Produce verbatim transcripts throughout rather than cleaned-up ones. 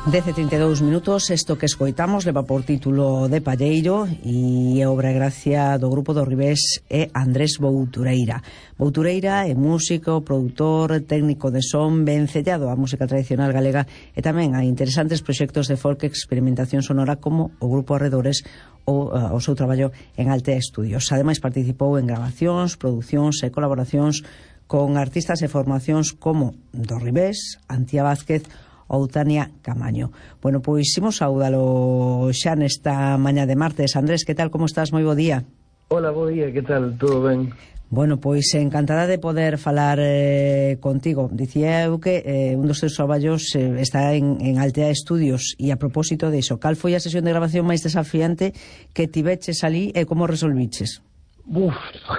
dez e trinta e dous minutos, isto que escoitamos leva por título De Palleiro e é obra e gracia do grupo do Ribés e Andrés Boutureira. Boutureira é músico, produtor, técnico de son, vencellado á música tradicional galega e tamén a interesantes proxectos de folk e experimentación sonora como o grupo Arredores ou uh, o seu traballo en Altea Estudios. Ademais participou en grabacións, producións e colaboracións con artistas e formacións como do Ribés, Antía Vázquez ou Tania Camaño. Bueno, pois imos saudalo xa nesta mañá de martes. Andrés, que tal, como estás? Moi bo día. Hola, bo día, que tal? Todo ben? Bueno, pois encantada de poder falar eh, contigo. Dicía eu que eh, un dos teus traballos eh, está en, en Altea Estudios e a propósito de iso, cal foi a sesión de grabación máis desafiante que tiveches ali e como resolviches? Uf,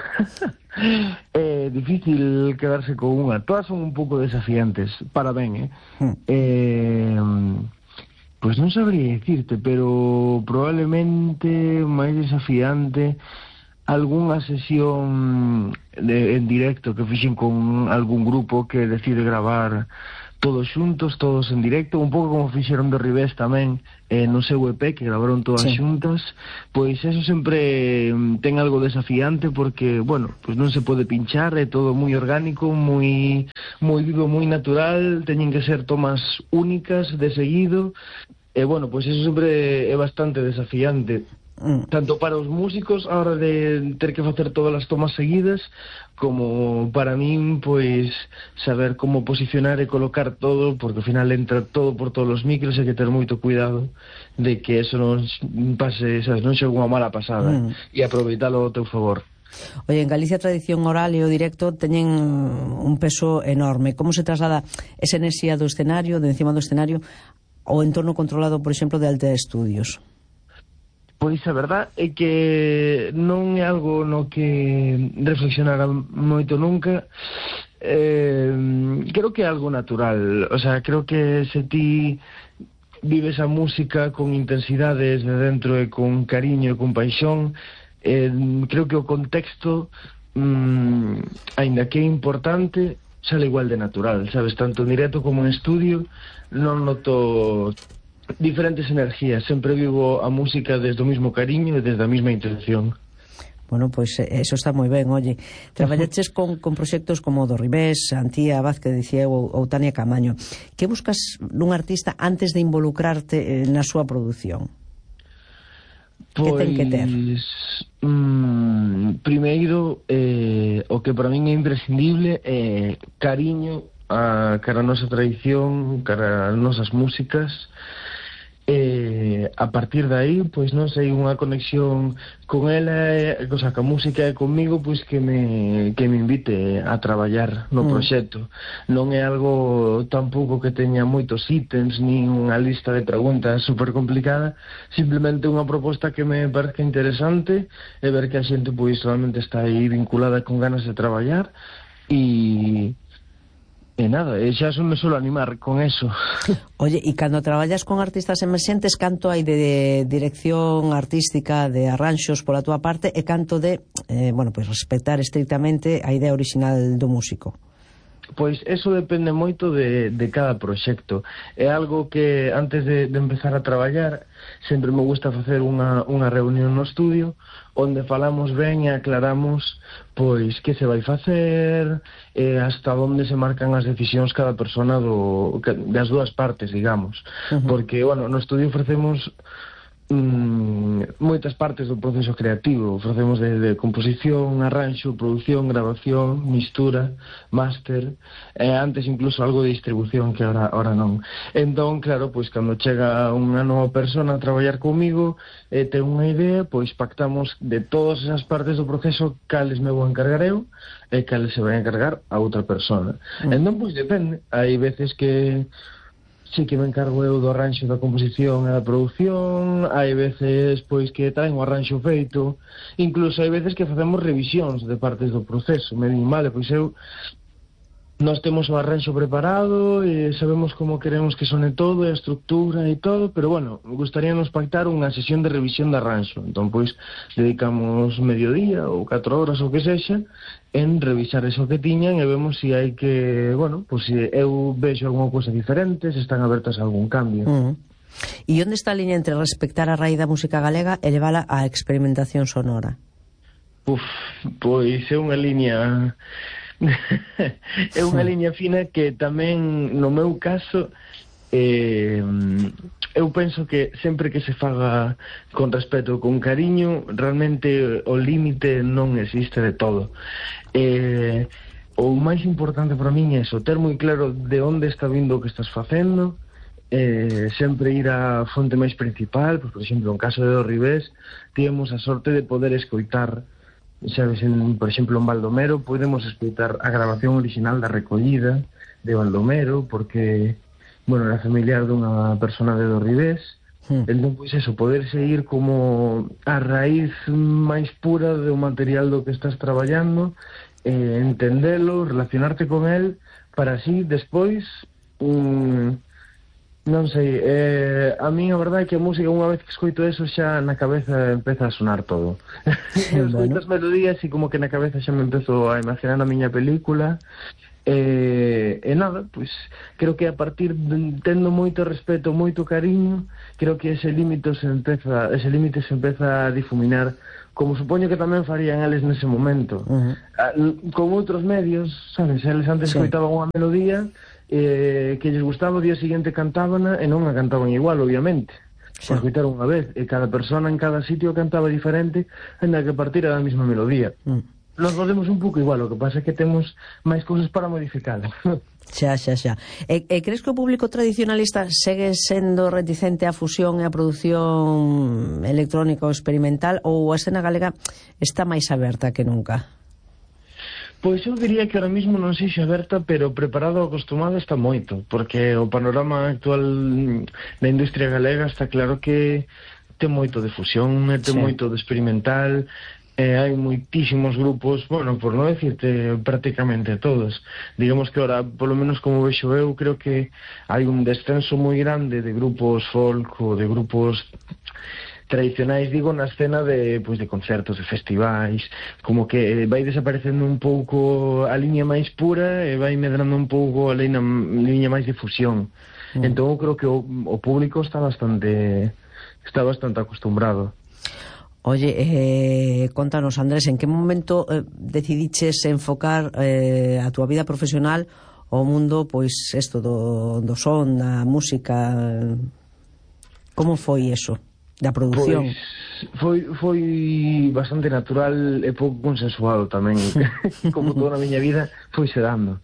é difícil quedarse con unha. Todas son un pouco desafiantes, para ben, eh? Mm. eh Pois non sabría dicirte, pero probablemente máis desafiante algunha sesión de, en directo que fixen con algún grupo que decide gravar todos xuntos, todos en directo, un pouco como fixeron do Ribés tamén eh, no seu E P, que gravaron todas sí. xuntas. Pois eso sempre ten algo desafiante porque, bueno, pois non se pode pinchar, é todo moi orgánico, moi moi vivo, moi natural, teñen que ser tomas únicas de seguido, e bueno, pois eso sempre é bastante desafiante. Mm. Tanto para os músicos a hora de ter que facer todas as tomas seguidas, como para min, pois, saber como posicionar e colocar todo, porque ao final entra todo por todos os micros, e que ter moito cuidado de que eso non pase, sabes, non xe unha mala pasada, mm. e aproveitalo ao teu favor. Oye, en Galicia a tradición oral e o directo teñen un peso enorme. Como se traslada esa enerxía do escenario, de encima do escenario, ao entorno controlado, por exemplo, de Altea Estudios? Pois a verdad é que non é algo no que reflexionara moito nunca. Eh, creo que é algo natural. O sea, creo que se ti vives a música con intensidades de dentro e con cariño e con paixón, eh, creo que o contexto, mm, aínda que é importante, sale igual de natural, sabes? Tanto en directo como en estudio non noto diferentes energías, sempre vivo a música desde o mismo cariño e desde a mesma intención. Bueno, pois pues, eso está moi ben, oye. Traballaches con, con proxectos como do Ribés, Antía Vázquez, dicía, ou, ou Tania Camaño. Que buscas nun artista antes de involucrarte eh, na súa produción? Pois, que ten que ter? Mm, primeiro, eh, o que para min é imprescindible é cariño a cara a nosa tradición, cara a nosas músicas. E a partir de aí, pois non sei, unha conexión con ela, o sea, que a música é comigo, pois que me que me invite a traballar no mm. proxecto. Non é algo tampouco que teña moitos ítems, nin unha lista de preguntas super complicada, simplemente unha proposta que me parece interesante e ver que a xente pois realmente está aí vinculada con ganas de traballar e E nada, e xa son me solo animar con eso. Oye, e cando traballas con artistas emerxentes, canto hai de dirección artística, de arranxos pola túa parte, e canto de, eh, bueno, pois respetar estrictamente a idea original do músico? Pois eso depende moito de, de cada proxecto. É algo que antes de, de empezar a traballar sempre me gusta facer unha, unha reunión no estudio onde falamos ben e aclaramos pois que se vai facer e hasta onde se marcan as decisións cada persona do, das dúas partes, digamos. Uh-huh. Porque, bueno, no estudio ofrecemos Mm, moitas partes do proceso creativo. Ofrecemos de, de composición, arranxo, produción, grabación, mistura, máster, e antes incluso algo de distribución que ahora, ahora non. Entón, claro, pois cando chega unha nova persona a traballar comigo e ten unha idea, pois pactamos de todas esas partes do proceso cales me vou encargar eu e cales se vai encargar a outra persona. Mm. Entón, pois depende. Hai veces que sí que me encargo eu do arranxo da composición e da produción, hai veces pois que traen o arranxo feito, incluso hai veces que facemos revisións de partes do proceso. Me din, vale, pois eu nós temos o arranxo preparado e sabemos como queremos que sone todo, a estructura e todo, pero bueno, gustaríanos pactar unha sesión de revisión de arranxo. Entón, pois, dedicamos mediodía ou catro horas ou que sexa en revisar eso que tiñan e vemos se si hai que, bueno, pois se eu vexo alguna cousa diferente, se están abertas a algún cambio. Uh -huh. E onde está a liña entre respectar a raíz da música galega e levala á experimentación sonora? Uf, pois é unha liña é unha liña fina que tamén no meu caso eh, eu penso que sempre que se faga con respeto, con cariño, realmente o límite non existe de todo. Eh, o máis importante para min é eso, ter moi claro de onde está vindo o que estás facendo, eh, sempre ir á fonte máis principal. Pues, por exemplo, en caso de Do Ribés tivemos a sorte de poder escoitar, sabes, en, por exemplo, en Baldomero podemos escoitar a grabación original da recollida de Baldomero, porque, bueno, era familiar dunha persona de Do Ribés. Hmm. Entón, pois eso, poder seguir como a raíz máis pura do material do que estás traballando, eh, entendelo, relacionarte con el, para así, despois, um, non sei, eh, a mí a verdade é que a música, unha vez que escoito eso, xa na cabeza empeza a sonar todo. Eu escoito as melodías e como que na cabeza xa me empezo a imaginar a miña película. E, e nada, pois creo que a partir de, tendo moito respeto, moito cariño, creo que ese límite se empeza, ese límite se empeza a difuminar, como supoño que tamén farían eles nese momento. Uh -huh. Con outros medios, sabes, eles antes sí. escoitaban unha melodía eh, que lles gustaba, o día seguinte cantábana e non a cantaban igual, obviamente, sí. por escoitar unha vez, e cada persona en cada sitio cantaba diferente, ainda que partira da mesma melodía. Mm. Nos volvemos un pouco igual, o que pasa é que temos máis cousas para modificar. Xa, xa, xa. E, e crees que o público tradicionalista segue sendo reticente á fusión e á produción electrónica ou experimental, ou a escena galega está máis aberta que nunca? Pois eu diría que ahora mismo non sei se aberta, pero preparado ou acostumado está moito, porque o panorama actual da industria galega está claro que ten moito de fusión, ten sí. moito de experimental, eh, hai moitísimos grupos, bueno, por non decirte prácticamente todos. Digamos que ahora, polo menos como vexo eu, creo que hai un descenso moi grande de grupos folk ou de grupos tradicionais, digo, na escena de, pois, de concertos, de festivais, como que vai desaparecendo un pouco a liña máis pura e vai medrando un pouco a liña, liña máis de fusión. Mm. Entón, eu creo que o, o público está bastante está bastante acostumbrado. Oye, eh, contanos, Andrés, en que momento eh, decidiches enfocar eh, a túa vida profesional ao mundo, pois, isto do, do son, da música? Como foi eso? Da produción? Pois foi, foi bastante natural e pouco consensuado tamén. Como toda a miña vida foi se dando.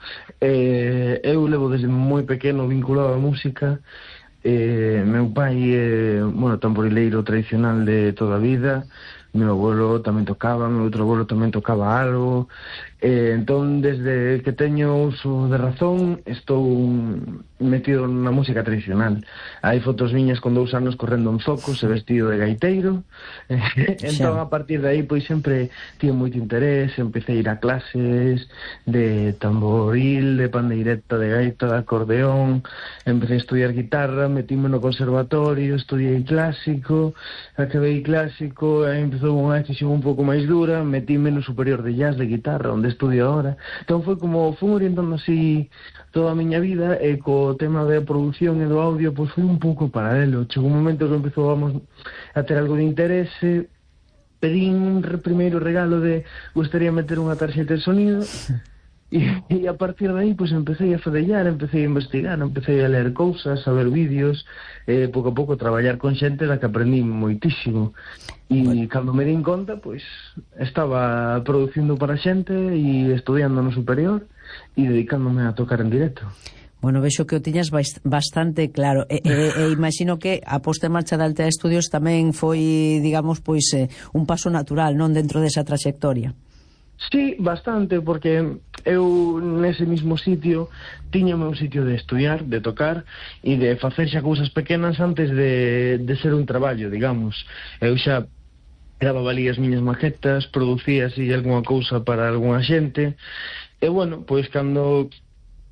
eh, Eu levo desde moi pequeno vinculado á música. eh, Meu pai é, bueno, tamborileiro tradicional de toda a vida. Meu abuelo tamén tocaba, meu outro abuelo tamén tocaba algo. eh, Entón, desde que teño uso de razón, estou metido na música tradicional. Hai fotos miñas con dous anos correndo en zocos e vestido de gaiteiro. Entón, a partir de aí, pois sempre tive moito interés. Empecé a ir a clases de tamboril, de pandeireta, de gaita, de acordeón. Empecé a estudiar guitarra, metíme no conservatorio, estudiei clásico, acabei clásico, e empezou unha decisión un pouco máis dura, metíme no superior de jazz de guitarra, onde estudio ahora. Entón foi como, fui orientando así toda a miña vida, e co tema da produción e do audio, pois foi un pouco paralelo. Chegou un momento que empezou a ter algo de interese, pedín un primeiro regalo de gustaría meter unha tarxeta de sonido, e, e a partir de aí pois empecé a fadellar, empecé a investigar, empecé a ler cousas, a ver vídeos, e pouco a pouco traballar con xente da que aprendí moitísimo. E bueno, cando me din conta, pois estaba producindo para xente e estudiando no superior e dedicándome a tocar en directo. Bueno, vexo que o tiñas bastante claro, e, e, e imagino que a posta en marcha da Altea Estudios tamén foi, digamos, pois eh, un paso natural, non, dentro desa traxectoria. Sí, bastante, porque eu nese mismo sitio tiña o meu sitio de estudiar, de tocar e de facer xa cousas pequenas antes de, de ser un traballo, digamos. Eu xa grababa ali as miñas maquetas, producía así algunha cousa para algunha xente, e bueno, pois cando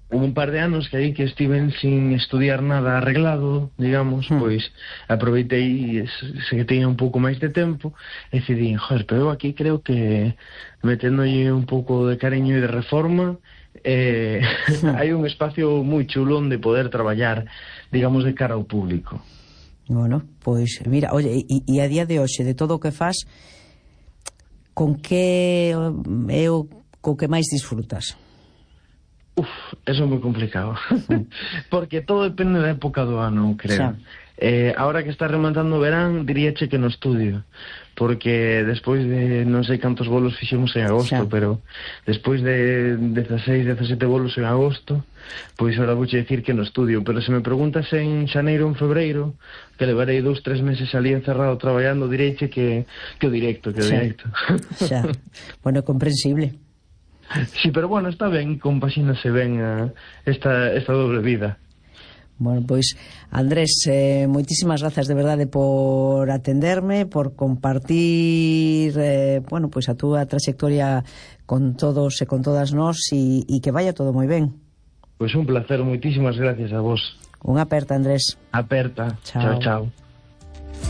hubo un par de anos que aí que estiven sin estudiar nada arreglado, digamos, mm. pois aproveitei se que teña un pouco máis de tempo e decidí, joder, pero eu aquí creo que meténdolle un pouco de cariño e de reforma eh, hai un espacio moi chulo onde poder traballar, digamos, de cara ao público. Bueno, pois, mira, oye, e, e a día de hoxe, de todo o que faz, con que é o co que máis disfrutas? Uf, eso é moi complicado. Porque todo depende da época do ano, creo. Eh, ahora que está rematando o verán, diríache que no estudio. Porque despois de non sei cantos bolos fixemos en agosto, xa. Pero despois de dieciséis, diecisiete bolos en agosto, pois ahora vouche dicir que no estudio. Pero se me preguntas en xaneiro ou en febreiro, que levarei dous, tres meses ali encerrado traballando, direiche que, que o directo, que o xa. directo. Xa, bueno, comprensible. Sí, pero bueno, está ben, compaxínase ben a esta, esta doble vida. Bueno, pois, Andrés, eh, moitísimas grazas de verdade por atenderme, por compartir eh, bueno, pois a túa trayectoria con todos e con todas nós e, e que vaya todo moi ben. Pois un placer, moitísimas gracias a vos. Unha aperta, Andrés. Aperta. Chao, chao. chao.